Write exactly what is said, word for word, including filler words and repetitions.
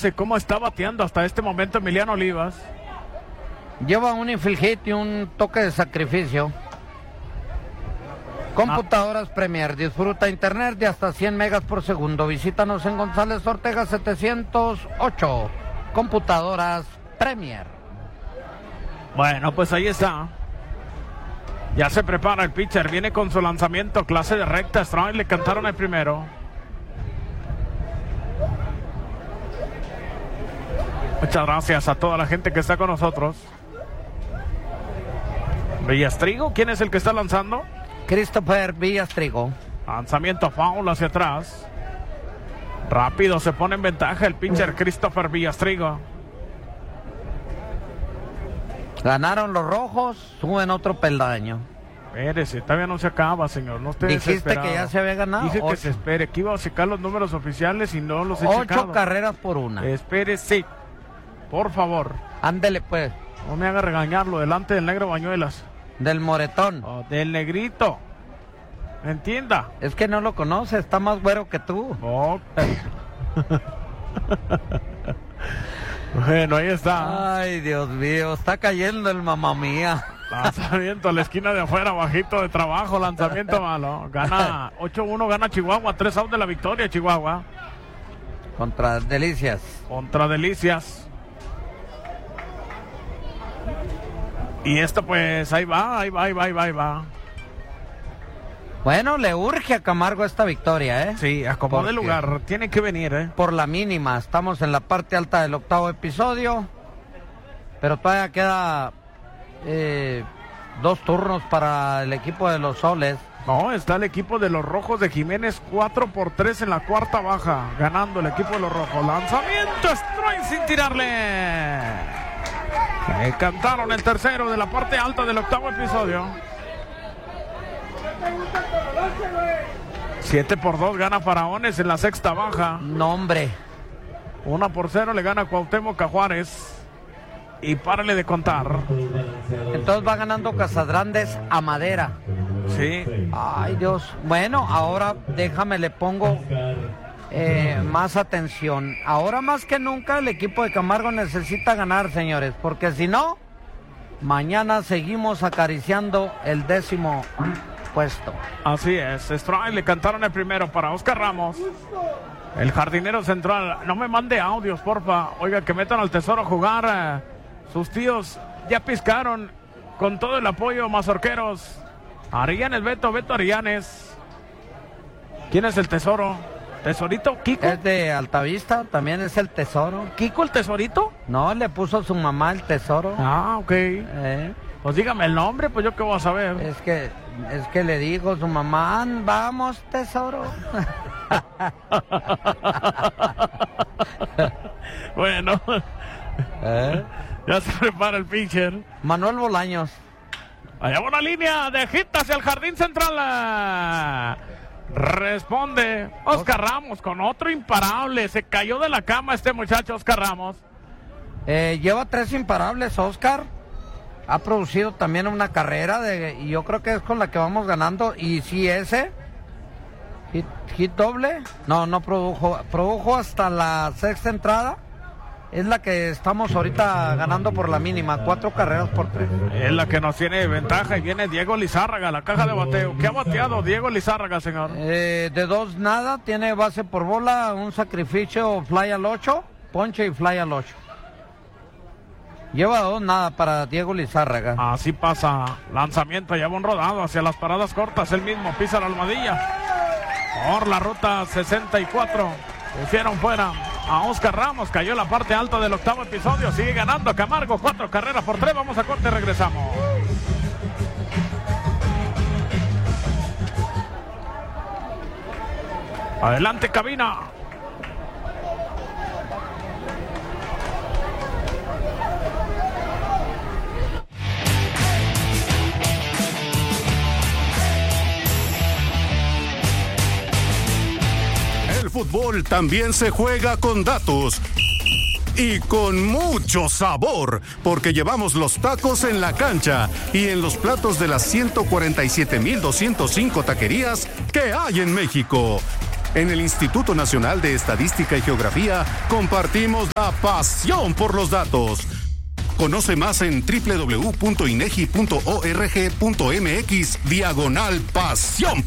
base. ¿Cómo está bateando hasta este momento Emiliano Olivas? Lleva un infield hit y un toque de sacrificio. Computadoras ah. Premier, disfruta internet de hasta cien megas por segundo. Visítanos en González Ortega setecientos ocho. Computadoras Premier. Bueno, pues ahí está. Ya se prepara el pitcher, viene con su lanzamiento, clase de recta, strike, le cantaron el primero. Muchas gracias a toda la gente que está con nosotros. Villastrigo, ¿quién es el que está lanzando? Christopher Villastrigo. Lanzamiento foul hacia atrás. Rápido se pone en ventaja el pitcher Christopher Villastrigo. Ganaron los rojos, suben otro peldaño. Espérese, todavía no se acaba, señor. No esté Dijiste desesperado. que ya se había ganado. Dije Ocho. que se espere, que iba a checar los números oficiales y no los he Ocho checado. carreras por una. Espérese, por favor. Ándele pues. No me haga regañarlo delante del negro Bañuelas. Del moretón. Oh, del negrito. Entienda. Es que no lo conoce, está más güero que tú. Oh. Bueno, ahí está. Ay, Dios mío, está cayendo el mamá mía. Lanzamiento a la esquina de afuera, bajito de trabajo, lanzamiento malo. Gana ocho uno, gana Chihuahua, tres outs de la victoria, Chihuahua. Contra Delicias. Contra Delicias. Y esto pues, ahí va, ahí va, ahí va, ahí va, ahí va. Bueno, le urge a Camargo esta victoria, ¿eh? Sí, acomode el lugar, tiene que venir, ¿eh? Por la mínima, estamos en la parte alta del octavo episodio, pero todavía queda eh, dos turnos para el equipo de los Soles. No, está el equipo de los Rojos de Jiménez, cuatro por tres en la cuarta baja, ganando el equipo de los Rojos. Lanzamiento, strike sin tirarle. Eh, cantaron el tercero de la parte alta del octavo episodio. siete por dos gana Faraones en la sexta baja. No, hombre. uno por cero le gana Cuauhtémoc a Juárez. Y párale de contar. Entonces va ganando Casadrandes a Madera. Sí. Ay, Dios. Bueno, ahora déjame, le pongo eh, más atención. Ahora más que nunca el equipo de Camargo necesita ganar, señores. Porque si no, mañana seguimos acariciando el décimo puesto. Así es, strike, le cantaron el primero para Oscar Ramos, el jardinero central. No me mande audios, porfa. Oiga, que metan al Tesoro a jugar. Eh, sus tíos ya piscaron con todo el apoyo, mazorqueros. Arianes, Beto, Beto Arianes. ¿Quién es el Tesoro? ¿Tesorito? ¿Kiko? Es de Altavista, también es el Tesoro. ¿Kiko el Tesorito? No, le puso su mamá el Tesoro. Ah, ok. Eh. Pues dígame el nombre, pues yo qué voy a saber. Es que, es que le dijo su mamá, vamos, Tesoro. Bueno, ¿Eh? Ya se prepara el pitcher. Manuel Bolaños. Allá va una línea de hit hacia el jardín central. Responde Oscar Ramos con otro imparable. Se cayó de la cama este muchacho Oscar Ramos. Eh, lleva tres imparables, Oscar. Ha producido también una carrera de, y yo creo que es con la que vamos ganando. Y si ese hit, hit doble, no, no produjo, produjo hasta la sexta entrada. Es la que estamos ahorita ganando por la mínima, cuatro carreras por tres. Es la que nos tiene ventaja y viene Diego Lizárraga, la caja de bateo. ¿Qué ha bateado Diego Lizárraga, señor? Eh, de dos nada, tiene base por bola, un sacrificio, fly al ocho, ponche y fly al ocho. Lleva dos nada para Diego Lizárraga. Así pasa, lanzamiento, lleva un rodado hacia las paradas cortas, él mismo pisa la almohadilla. Por la ruta sesenta y cuatro, pusieron fuera a Oscar Ramos, cayó en la parte alta del octavo episodio, sigue ganando Camargo, cuatro carreras por tres, vamos a corte, regresamos. Adelante, cabina. El fútbol también se juega con datos y con mucho sabor, porque llevamos los tacos en la cancha y en los platos de las ciento cuarenta y siete mil doscientas cinco taquerías que hay en México. En el Instituto Nacional de Estadística y Geografía compartimos la pasión por los datos. Conoce más en doble u doble u doble u punto inegi punto org punto mx diagonal pasión.